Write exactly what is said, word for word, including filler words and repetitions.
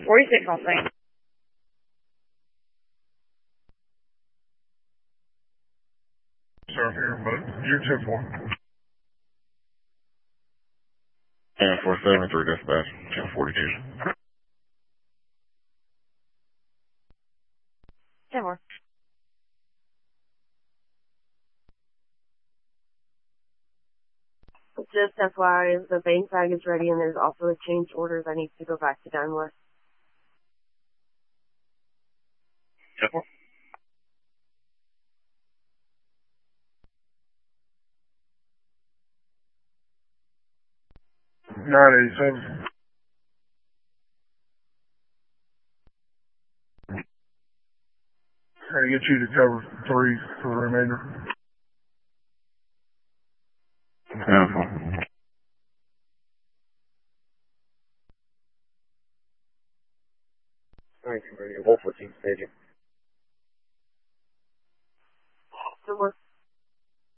forty-six on thing. Sir, here, but you're ten four. And four seven three dispatch, ten forty-two. ten four. Just F Y I, the bank bag is ready and there's also a change orders. I need to go back to Daimler. ten four. nine eighty-seven. Trying to get you to cover three for the remainder. ten four. Alright, Wolf fourteen, staging.